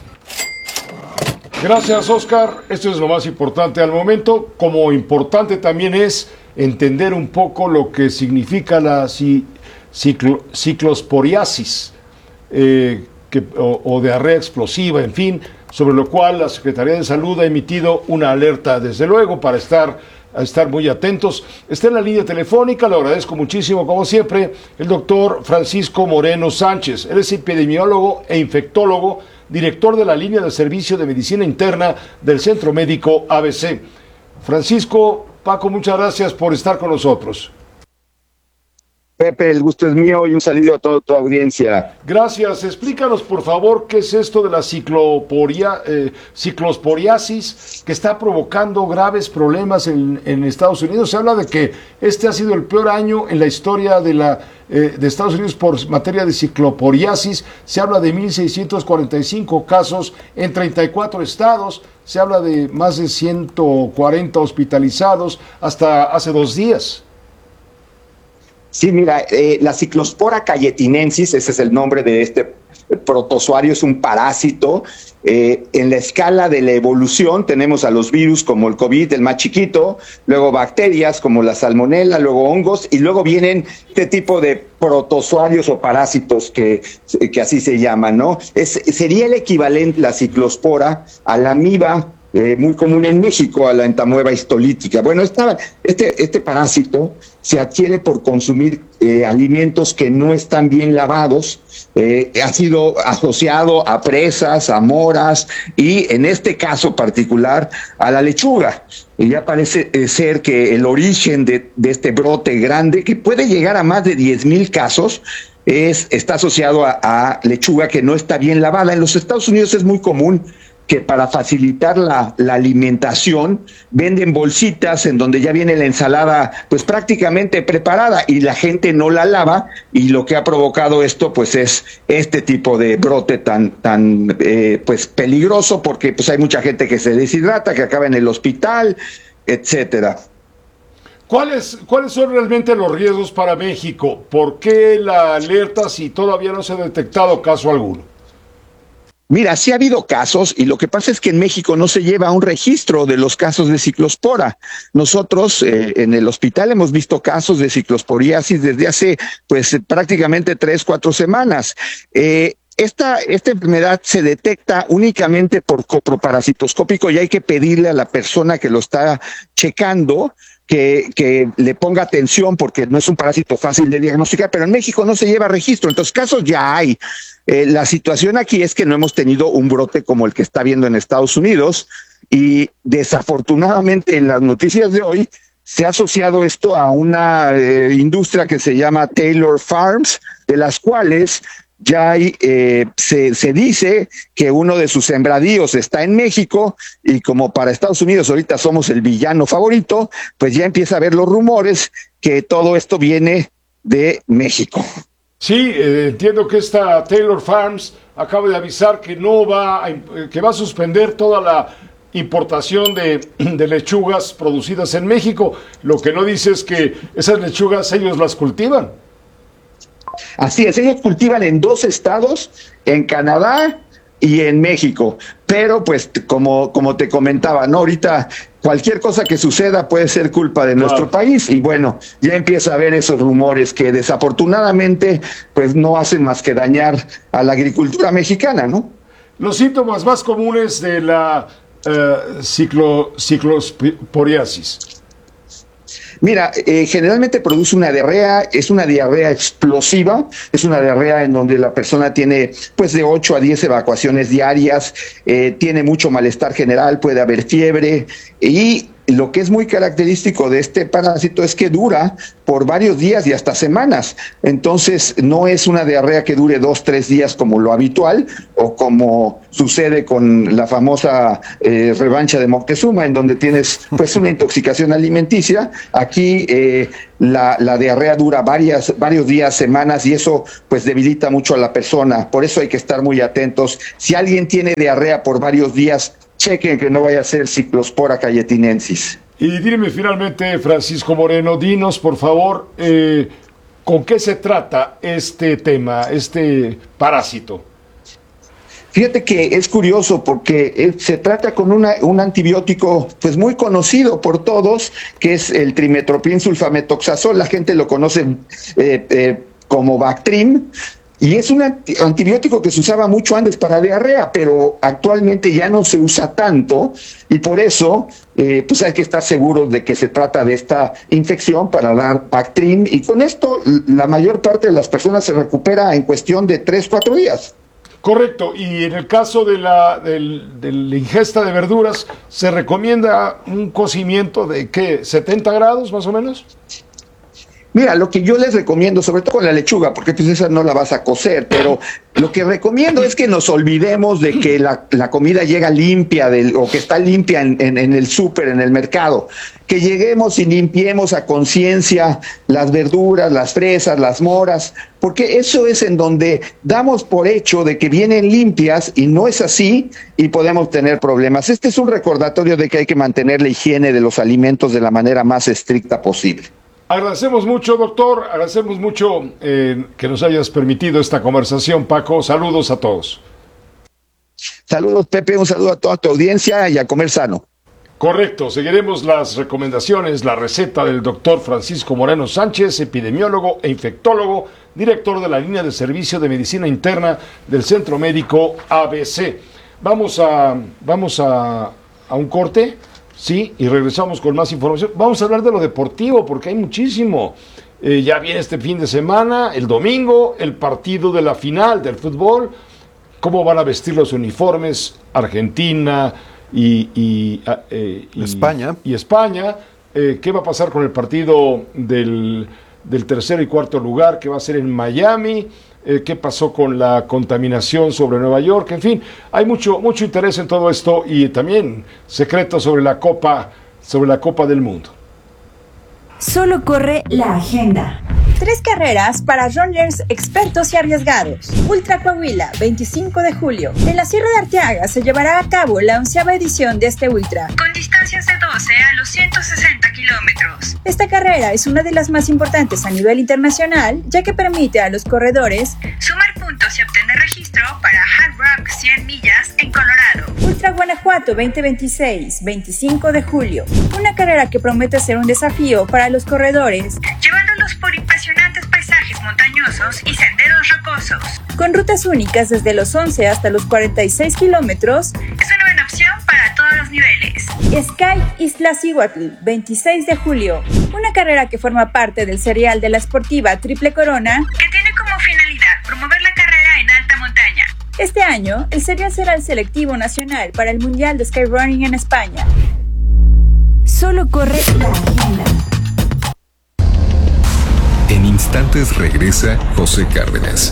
Gracias, Oscar. Esto es lo más importante al momento. Como importante también es entender un poco lo que significa la ciclo, ciclosporiasis eh, que, o, o diarrea explosiva, en fin, sobre lo cual la Secretaría de Salud ha emitido una alerta, desde luego, para estar, a estar muy atentos. Está en la línea telefónica, le agradezco muchísimo, como siempre, el doctor Francisco Moreno Sánchez. Él es epidemiólogo e infectólogo, director de la línea de servicio de medicina interna del Centro Médico A B C. Francisco, Paco, muchas gracias por estar con nosotros. Pepe, el gusto es mío y un saludo a toda tu audiencia. Gracias. Explícanos, por favor, qué es esto de la cicloporia, eh, ciclosporiasis que está provocando graves problemas en, en Estados Unidos. Se habla de que este ha sido el peor año en la historia de, la, eh, de Estados Unidos por materia de cicloporiasis. Se habla de mil seiscientos cuarenta y cinco casos en treinta y cuatro estados. Se habla de más de ciento cuarenta hospitalizados hasta hace dos días. Sí, mira, eh, la Ciclospora cayetinensis, ese es el nombre de este protozoario, es un parásito. Eh, en la escala de la evolución tenemos a los virus como el COVID, el más chiquito, luego bacterias como la salmonela, luego hongos, y luego vienen este tipo de protozoarios o parásitos que, que así se llaman, ¿no? Es, sería el equivalente, la Ciclospora, a la amiba, Eh, muy común en México, a la entamueba histolítica. Bueno, esta, este, este parásito se adquiere por consumir eh, alimentos que no están bien lavados, eh, ha sido asociado a presas, a moras y en este caso particular a la lechuga. Y ya parece eh, ser que el origen de, de este brote grande, que puede llegar a más de diez mil casos, es, está asociado a, a lechuga que no está bien lavada. En los Estados Unidos es muy común que para facilitar la, la alimentación venden bolsitas en donde ya viene la ensalada pues prácticamente preparada y la gente no la lava, y lo que ha provocado esto pues es este tipo de brote tan tan eh, pues peligroso, porque pues hay mucha gente que se deshidrata, que acaba en el hospital, etcétera. ¿Cuáles, ¿Cuáles son realmente los riesgos para México? ¿Por qué la alerta si todavía no se ha detectado caso alguno? Mira, sí ha habido casos, y lo que pasa es que en México no se lleva un registro de los casos de ciclospora. Nosotros eh, en el hospital hemos visto casos de ciclosporiasis desde hace pues prácticamente tres, cuatro semanas. Eh, Esta, esta enfermedad se detecta únicamente por coproparasitoscópico y hay que pedirle a la persona que lo está checando que, que le ponga atención, porque no es un parásito fácil de diagnosticar, pero en México no se lleva registro, entonces casos ya hay. Eh, la situación aquí es que no hemos tenido un brote como el que está viendo en Estados Unidos, y desafortunadamente en las noticias de hoy se ha asociado esto a una eh, industria que se llama Taylor Farms, de las cuales ya hay, eh, se, se dice que uno de sus sembradíos está en México, y como para Estados Unidos ahorita somos el villano favorito, pues ya empieza a haber los rumores que todo esto viene de México. Sí, eh, entiendo que esta Taylor Farms acaba de avisar que no va a, que va a suspender toda la importación de, de lechugas producidas en México. Lo que no dice es que esas lechugas ellos las cultivan. Así es, ellos cultivan en dos estados, en Canadá y en México, pero pues como, como te comentaba, ¿no? Ahorita cualquier cosa que suceda puede ser culpa de nuestro claro. país, y bueno, ya empieza a haber esos rumores que desafortunadamente pues no hacen más que dañar a la agricultura mexicana, ¿no? Los síntomas más comunes de la uh, ciclo, ciclosporiasis. Mira, eh, generalmente produce una diarrea, es una diarrea explosiva, es una diarrea en donde la persona tiene pues de ocho a diez evacuaciones diarias, eh, tiene mucho malestar general, puede haber fiebre, y lo que es muy característico de este parásito es que dura por varios días y hasta semanas. Entonces no es una diarrea que dure dos, tres días como lo habitual, o como sucede con la famosa eh, revancha de Moctezuma, en donde tienes pues una intoxicación alimenticia. Aquí eh, la, la diarrea dura varias, varios días, semanas, y eso pues debilita mucho a la persona. Por eso hay que estar muy atentos. Si alguien tiene diarrea por varios días, chequen que no vaya a ser Ciclospora cayetinensis. Y dime finalmente, Francisco Moreno, dinos por favor, eh, ¿con qué se trata este tema, este parásito? Fíjate que es curioso porque se trata con una, un antibiótico pues muy conocido por todos, que es el trimetoprim sulfametoxazol. La gente lo conoce eh, eh, como Bactrim. Y es un antibiótico que se usaba mucho antes para diarrea, pero actualmente ya no se usa tanto, y por eso eh, pues hay que estar seguros de que se trata de esta infección para dar Bactrim, y con esto la mayor parte de las personas se recupera en cuestión de tres, cuatro días. Correcto, y en el caso de la, del, de la ingesta de verduras, ¿se recomienda un cocimiento de qué, setenta grados más o menos? Mira, lo que yo les recomiendo, sobre todo con la lechuga, porque pues esa no la vas a cocer, pero lo que recomiendo es que nos olvidemos de que la, la comida llega limpia del, o que está limpia en, en, en el súper, en el mercado. Que lleguemos y limpiemos a conciencia las verduras, las fresas, las moras, porque eso es en donde damos por hecho de que vienen limpias, y no es así, y podemos tener problemas. Este es un recordatorio de que hay que mantener la higiene de los alimentos de la manera más estricta posible. Agradecemos mucho, doctor, agradecemos mucho eh, que nos hayas permitido esta conversación, Paco. Saludos a todos. Saludos, Pepe, un saludo a toda tu audiencia y a comer sano. Correcto, seguiremos las recomendaciones, la receta del doctor Francisco Moreno Sánchez, epidemiólogo e infectólogo, director de la línea de servicio de medicina interna del Centro Médico A B C. Vamos a, vamos a, a un corte. Sí, y regresamos con más información. Vamos a hablar de lo deportivo, porque hay muchísimo. Eh, ya viene este fin de semana, el domingo, el partido de la final del fútbol. ¿Cómo van a vestir los uniformes Argentina y, y, eh, y España? Y España. Eh, ¿Qué va a pasar con el partido del, del tercer y cuarto lugar, que va a ser en Miami? Eh, ¿Qué pasó con la contaminación sobre Nueva York? En fin, hay mucho, mucho interés en todo esto y también secretos sobre la Copa, sobre la Copa del Mundo. Solo corre la agenda. Tres carreras para runners expertos y arriesgados. Ultra Coahuila, veinticinco de julio. En la Sierra de Arteaga se llevará a cabo la onceava edición de este ultra, con distancias de doce a los ciento sesenta kilómetros. Esta carrera es una de las más importantes a nivel internacional, ya que permite a los corredores sumar puntos y obtener registro para Hard Rock cien millas en Colorado. Ultra Guanajuato veinte veintiséis, veinticinco de julio. Una carrera que promete ser un desafío para los corredores, llevándolos por impresionantes paisajes montañosos y senderos rocosos. Con rutas únicas desde los once hasta los cuarenta y seis kilómetros, es una buena opción para todos los niveles. Sky Iztaccíhuatl, veintiséis de julio. Una carrera que forma parte del serial de la Sportiva Triple Corona, que tiene como finalidad promover la carrera en alta montaña. Este año, el serial será el selectivo nacional para el Mundial de Skyrunning en España. Solo corre la agenda. En instantes regresa José Cárdenas.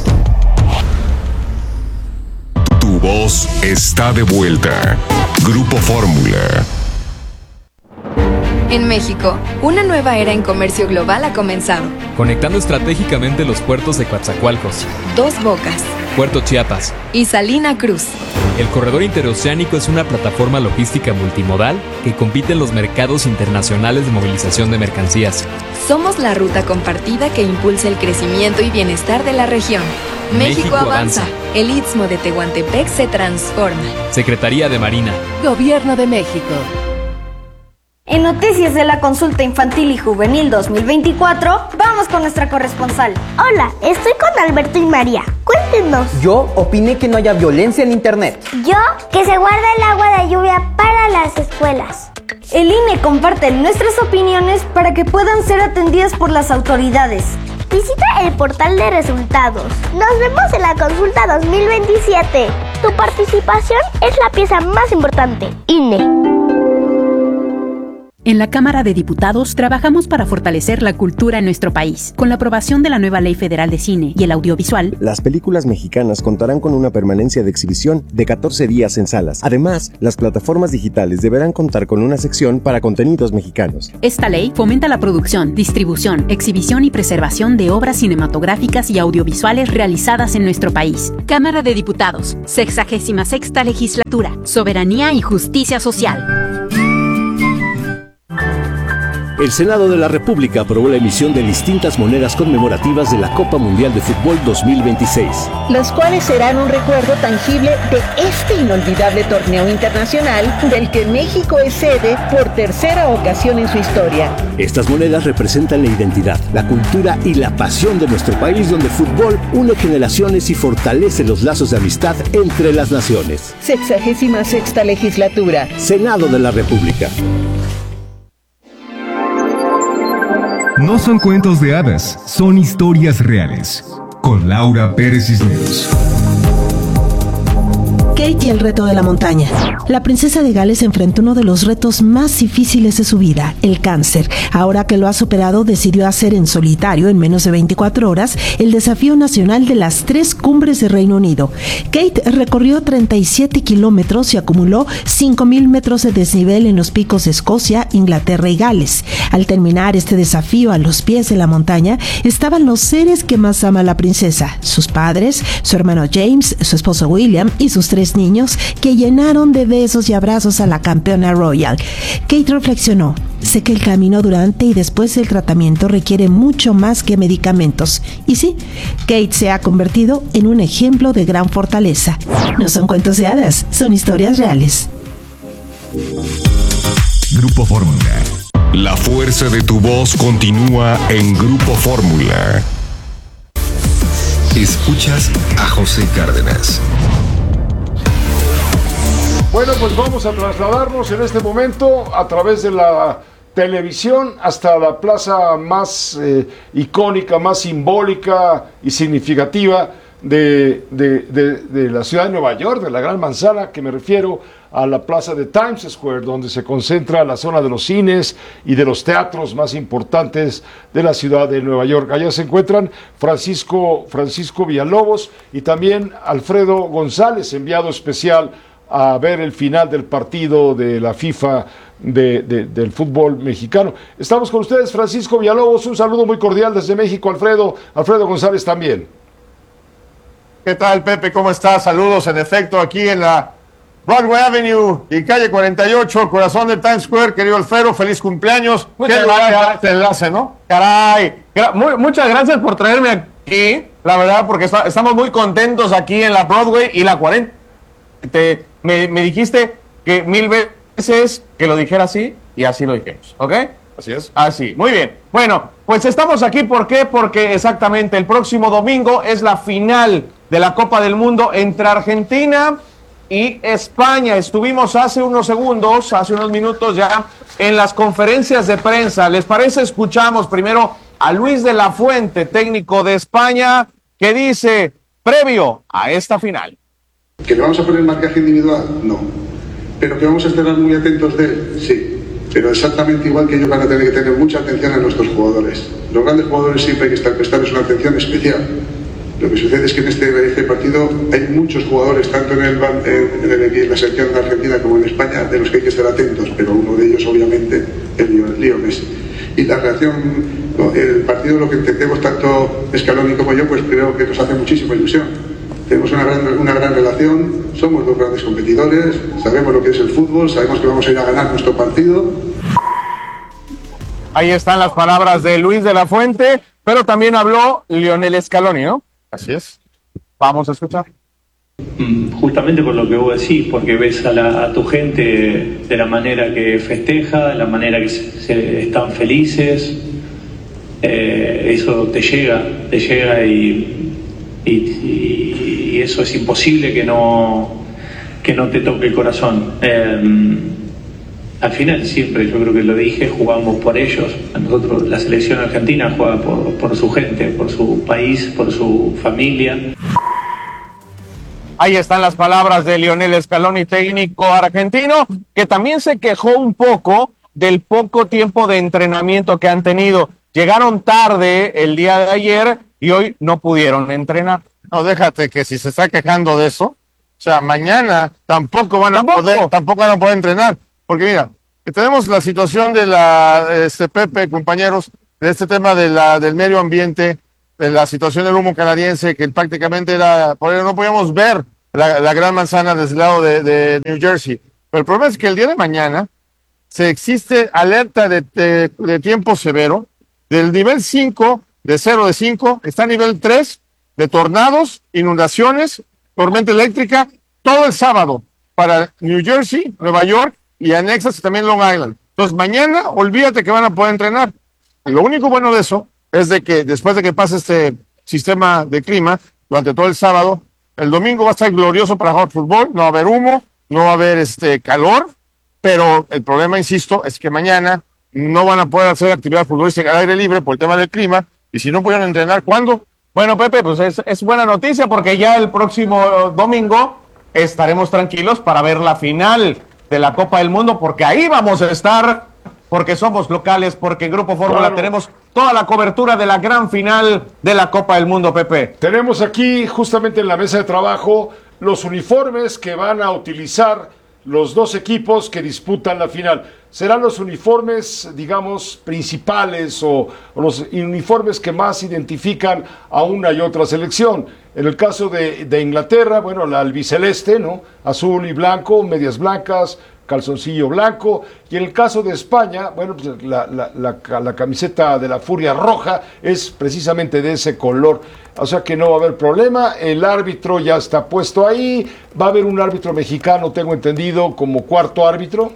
Tu voz está de vuelta. Grupo Fórmula. En México, una nueva era en comercio global ha comenzado. Conectando estratégicamente los puertos de Coatzacoalcos, Dos Bocas Puerto Chiapas y Salina Cruz. El corredor interoceánico es una plataforma logística multimodal que compite en los mercados internacionales de movilización de mercancías. Somos la ruta compartida que impulsa el crecimiento y bienestar de la región. México, México avanza. avanza. El Istmo de Tehuantepec se transforma. Secretaría de Marina. Gobierno de México. En Noticias de la Consulta Infantil y Juvenil dos mil veinticuatro, vamos con nuestra corresponsal. Hola, estoy con Alberto y María. Cuéntenos. Yo opiné que no haya violencia en internet. Yo, que se guarda el agua de lluvia para las escuelas. El I N E comparte nuestras opiniones para que puedan ser atendidas por las autoridades. Visita el portal de resultados. Nos vemos en la consulta dos mil veintisiete. Tu participación es la pieza más importante. I N E. En la Cámara de Diputados trabajamos para fortalecer la cultura en nuestro país. Con la aprobación de la nueva Ley Federal de Cine y el Audiovisual, las películas mexicanas contarán con una permanencia de exhibición de catorce días en salas. Además, las plataformas digitales deberán contar con una sección para contenidos mexicanos. Esta ley fomenta la producción, distribución, exhibición y preservación de obras cinematográficas y audiovisuales realizadas en nuestro país. Cámara de Diputados, sexagésima sexta legislatura, soberanía y justicia social. El Senado de la República aprobó la emisión de distintas monedas conmemorativas de la Copa Mundial de Fútbol dos mil veintiséis. Los cuales serán un recuerdo tangible de este inolvidable torneo internacional del que México es sede por tercera ocasión en su historia. Estas monedas representan la identidad, la cultura y la pasión de nuestro país, donde el fútbol une generaciones y fortalece los lazos de amistad entre las naciones. Sexagésima sexta legislatura. Senado de la República. No son cuentos de hadas, son historias reales. Con Laura Pérez Cisneros. Kate y el reto de la montaña. La princesa de Gales enfrentó uno de los retos más difíciles de su vida, el cáncer. Ahora que lo ha superado, decidió hacer en solitario, en menos de veinticuatro horas, el desafío nacional de las tres cumbres de Reino Unido. Kate recorrió treinta y siete kilómetros y acumuló cinco mil metros de desnivel en los picos de Escocia, Inglaterra y Gales. Al terminar este desafío a los pies de la montaña, estaban los seres que más ama la princesa: sus padres, su hermano James, su esposo William y sus tres niños que llenaron de besos y abrazos a la campeona Royal. Kate reflexionó: sé que el camino durante y después del tratamiento requiere mucho más que medicamentos. Y sí, Kate se ha convertido en un ejemplo de gran fortaleza. No son cuentos de hadas, son historias reales. Grupo Fórmula. La fuerza de tu voz continúa en Grupo Fórmula. Escuchas a José Cárdenas. Bueno, pues vamos a trasladarnos en este momento a través de la televisión hasta la plaza más eh, icónica, más simbólica y significativa de, de, de, de la ciudad de Nueva York, de la Gran Manzana, que me refiero a la plaza de Times Square, donde se concentra la zona de los cines y de los teatros más importantes de la ciudad de Nueva York. Allá se encuentran Francisco, Francisco Villalobos y también Alfredo González, enviado especial a ver el final del partido de la FIFA de, de, del fútbol mexicano. Estamos con ustedes, Francisco Villalobos, un saludo muy cordial desde México. Alfredo, Alfredo González también. ¿Qué tal, Pepe? ¿Cómo estás? Saludos, en efecto, aquí en la Broadway Avenue y calle cuarenta y ocho, corazón de Times Square. Querido Alfredo, feliz cumpleaños. Muchas Qué gracias. este enlace, ¿no? Caray, gra muy, muchas gracias por traerme aquí, la verdad, porque está, estamos muy contentos aquí en la Broadway y la cuarenta. Te, me, me dijiste que mil veces que lo dijera así, y así lo dijimos, ¿ok? Así es. Así, muy bien. Bueno, pues estamos aquí, ¿por qué? Porque exactamente el próximo domingo es la final de la Copa del Mundo entre Argentina y España. Estuvimos hace unos segundos, hace unos minutos ya, en las conferencias de prensa. ¿Les parece? Escuchamos primero a Luis de la Fuente, técnico de España, que dice, previo a esta final: ¿que le vamos a poner marcaje individual? No. ¿Pero que vamos a estar muy atentos de él? Sí. Pero exactamente igual que ellos van a tener que tener mucha atención a nuestros jugadores. Los grandes jugadores siempre hay que estar prestarles una atención especial. Lo que sucede es que en este, este partido hay muchos jugadores, tanto en, el, en, el, en la selección de Argentina como en España, de los que hay que estar atentos, pero uno de ellos obviamente es Leo Messi. Y la reacción, el partido, lo que entendemos tanto Scaloni como yo, pues creo que nos hace muchísima ilusión. Tenemos una gran, una gran relación, somos dos grandes competidores, sabemos lo que es el fútbol, sabemos que vamos a ir a ganar nuestro partido. Ahí están las palabras de Luis de la Fuente, pero también habló Lionel Scaloni, ¿no? Así es. Vamos a escuchar. Justamente por lo que vos decís, porque ves a, la, a tu gente de la manera que festeja, de la manera que se, se están felices, eh, eso te llega, te llega y, y, y eso es imposible que no, que no te toque el corazón. Eh, al final siempre, yo creo que lo dije, jugamos por ellos. A nosotros, la selección argentina juega por, por su gente, por su país, por su familia. Ahí están las palabras de Lionel Scaloni, técnico argentino, que también se quejó un poco del poco tiempo de entrenamiento que han tenido. Llegaron tarde el día de ayer y hoy no pudieron entrenar. No, déjate que si se está quejando de eso, o sea, mañana tampoco van a ¿Tampoco? poder, tampoco van a poder entrenar. Porque mira, tenemos la situación de la, este Pepe, compañeros, de este tema de la, del medio ambiente, de la situación del humo canadiense, que prácticamente era, por ello no podíamos ver la, la Gran Manzana desde el lado de, de New Jersey. Pero el problema es que el día de mañana se existe alerta de, de, de tiempo severo, del nivel cinco, de cero de cinco, está a nivel tres, de tornados, inundaciones, tormenta eléctrica, todo el sábado para New Jersey, Nueva York, y anexas también Long Island. Entonces mañana olvídate que van a poder entrenar. Y lo único bueno de eso es de que después de que pase este sistema de clima durante todo el sábado, el domingo va a estar glorioso para jugar fútbol, no va a haber humo, no va a haber este calor, pero el problema, insisto, es que mañana no van a poder hacer actividad futbolística al aire libre por el tema del clima, y si no pueden entrenar, ¿cuándo? Bueno, Pepe, pues es, es buena noticia porque ya el próximo domingo estaremos tranquilos para ver la final de la Copa del Mundo, porque ahí vamos a estar, porque somos locales, porque en Grupo Fórmula claro. tenemos toda la cobertura de la gran final de la Copa del Mundo, Pepe. Tenemos aquí, justamente en la mesa de trabajo, los uniformes que van a utilizar los dos equipos que disputan la final. Serán los uniformes, digamos, principales o, o los uniformes que más identifican a una y otra selección. En el caso de, de Inglaterra, bueno, la albiceleste, ¿no? Azul y blanco, medias blancas, calzoncillo blanco. Y en el caso de España, bueno, pues la, la, la, la camiseta de la Furia Roja es precisamente de ese color. O sea que no va a haber problema. El árbitro ya está puesto ahí. Va a haber un árbitro mexicano, tengo entendido, como cuarto árbitro.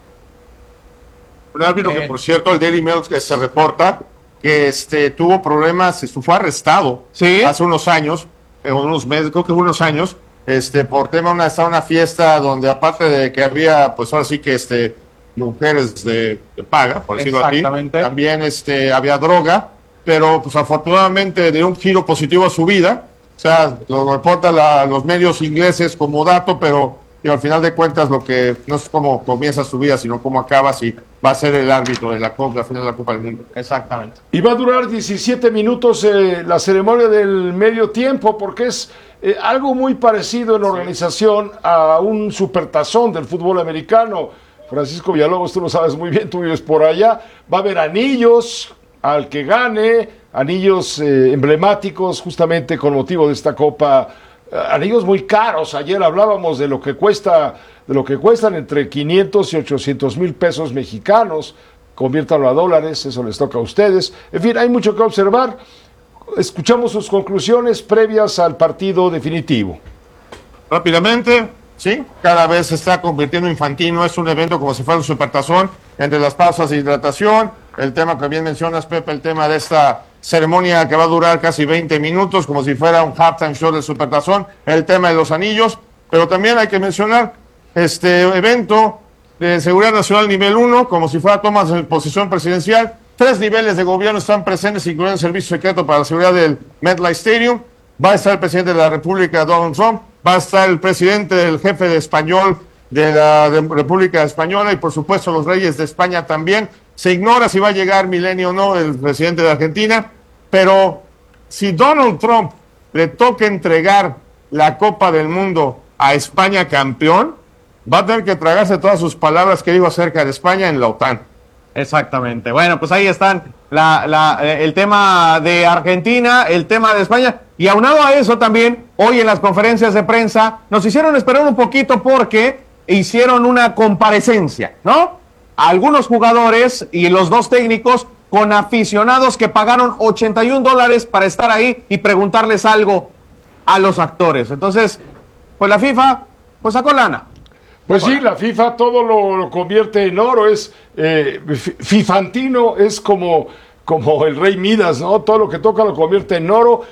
Un árbitro que, por cierto, el Daily Mail que se reporta que este, tuvo problemas, fue arrestado ¿Sí? hace unos años, en unos meses, creo que unos años, este, por tema una, estaba una fiesta donde aparte de que había, pues ahora sí que este, mujeres de, de paga, por decirlo así, también este, había droga, pero pues afortunadamente dio un giro positivo a su vida, o sea, lo reportan la, los medios ingleses como dato, pero y al final de cuentas lo que no es cómo comienza su vida, sino cómo acaba, si va a ser el árbitro de la Copa, la final de la Copa del Mundo. Exactamente. Y va a durar diecisiete minutos eh, la ceremonia del medio tiempo, porque es eh, algo muy parecido en organización a un supertazón del fútbol americano. Francisco Villalobos, tú lo sabes muy bien, tú vives por allá. Va a haber anillos al que gane, anillos eh, emblemáticos justamente con motivo de esta Copa. Anillos muy caros. Ayer hablábamos de lo que cuesta, de lo que cuestan entre quinientos y ochocientos mil pesos mexicanos. Conviértanlo a dólares, eso les toca a ustedes. En fin, hay mucho que observar. Escuchamos sus conclusiones previas al partido definitivo. Rápidamente, sí, cada vez se está convirtiendo Infantino, es un evento como si fuera un supertazón, entre las pausas de hidratación, el tema que bien mencionas, Pepe, el tema de esta ceremonia que va a durar casi veinte minutos, como si fuera un halftime show del supertazón, el tema de los anillos, pero también hay que mencionar este evento de seguridad nacional nivel uno, como si fuera tomas de posición presidencial. Tres niveles de gobierno están presentes, incluyendo el servicio secreto para la seguridad del MetLife Stadium. Va a estar el presidente de la República, Donald Trump, va a estar el presidente, el jefe de español de la de República Española y por supuesto los reyes de España también. Se ignora si va a llegar Milenio o no el presidente de Argentina, pero si Donald Trump le toca entregar la Copa del Mundo a España campeón, va a tener que tragarse todas sus palabras que dijo acerca de España en la OTAN. Exactamente. Bueno, pues ahí están la, la, el tema de Argentina, el tema de España. Y aunado a eso también, hoy en las conferencias de prensa, nos hicieron esperar un poquito porque hicieron una comparecencia, ¿no? Algunos jugadores y los dos técnicos con aficionados que pagaron ochenta y un dólares para estar ahí y preguntarles algo a los actores. Entonces, pues la FIFA, pues sacó lana. Pues sí, la FIFA todo lo, lo convierte en oro, es eh, Fifantino es como, como el rey Midas, ¿no? Todo lo que toca lo convierte en oro,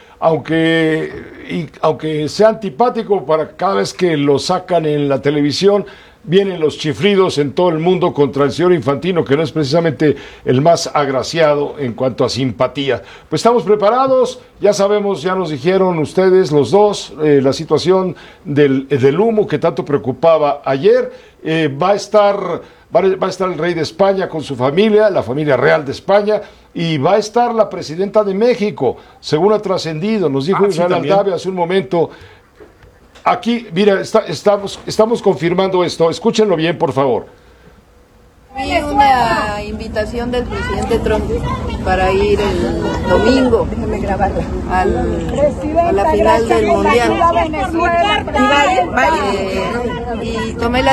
aunque, y, aunque sea antipático para cada vez que lo sacan en la televisión, vienen los chifridos en todo el mundo contra el señor Infantino, que no es precisamente el más agraciado en cuanto a simpatía. Pues estamos preparados, ya sabemos, ya nos dijeron ustedes los dos, eh, la situación del, del humo que tanto preocupaba ayer. Eh, va a estar, va a, va a estar el rey de España con su familia, la familia real de España, y va a estar la presidenta de México, según ha trascendido, nos dijo ah, Israel sí, Aldave hace un momento. Aquí, mira, está, estamos, estamos confirmando esto. Escúchenlo bien, por favor. Vi una invitación del presidente Trump para ir el domingo al, a la final del Mundial. Eh, y tomé la